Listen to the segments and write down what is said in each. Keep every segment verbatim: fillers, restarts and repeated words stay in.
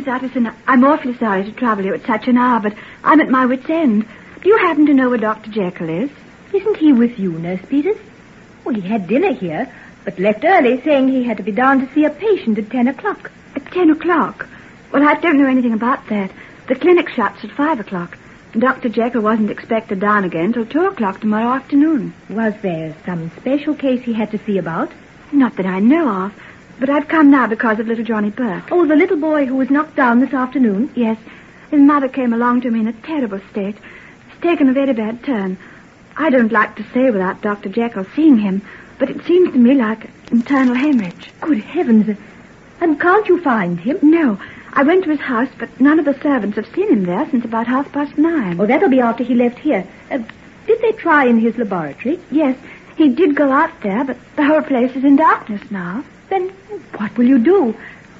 Miss Utterson, I'm awfully sorry to trouble you at such an hour, but I'm at my wit's end. Do you happen to know where Doctor Jekyll is? Isn't he with you, Nurse Peters? Well, he had dinner here, but left early, saying he had to be down to see a patient at ten o'clock. At ten o'clock? Well, I don't know anything about that. The clinic shuts at five o'clock. And Doctor Jekyll wasn't expected down again till two o'clock tomorrow afternoon. Was there some special case he had to see about? Not that I know of. But I've come now because of little Johnny Burke. Oh, the little boy who was knocked down this afternoon? Yes. His mother came along to me in a terrible state. It's taken a very bad turn. I don't like to say without Doctor Jekyll seeing him, but it seems to me like internal hemorrhage. Good heavens. And can't you find him? No. I went to his house, but none of the servants have seen him there since about half past nine. Oh, that'll be after he left here. Uh, did they try in his laboratory? Yes, he did go out there, but the whole place is in darkness now. Then what will you do?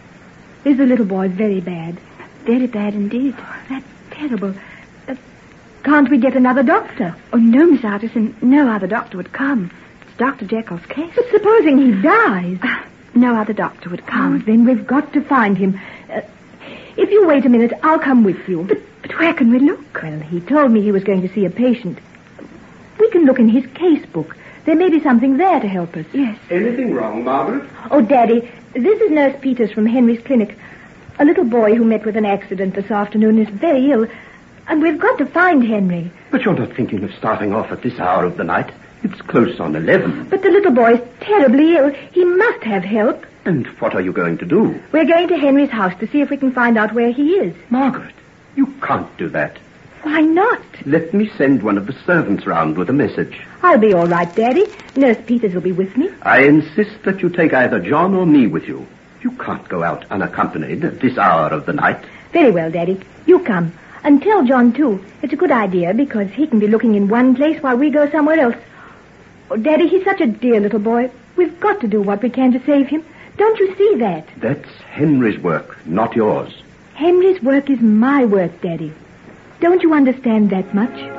Is the little boy very bad? Very bad indeed. Oh, that's terrible. Uh, can't we get another doctor? Oh, no, Miss Artisan. No other doctor would come. It's Doctor Jekyll's case. But supposing he dies? Uh, no other doctor would come. Oh, then we've got to find him. Uh, if you wait a minute, I'll come with you. But, but where can we look? Well, he told me he was going to see a patient. We can look in his case book. There may be something there to help us. Yes. Anything wrong, Margaret? Oh, Daddy, this is Nurse Peters from Henry's clinic. A little boy who met with an accident this afternoon is very ill, and we've got to find Henry. But you're not thinking of starting off at this hour of the night. It's close on eleven. But the little boy's terribly ill. He must have help. And what are you going to do? We're going to Henry's house to see if we can find out where he is. Margaret, you can't do that. Why not? Let me send one of the servants round with a message. I'll be all right, Daddy. Nurse Peters will be with me. I insist that you take either John or me with you. You can't go out unaccompanied at this hour of the night. Very well, Daddy. You come. And tell John, too. It's a good idea, because he can be looking in one place while we go somewhere else. Oh, Daddy, he's such a dear little boy. We've got to do what we can to save him. Don't you see that? That's Henry's work, not yours. Henry's work is my work, Daddy. Don't you understand that much?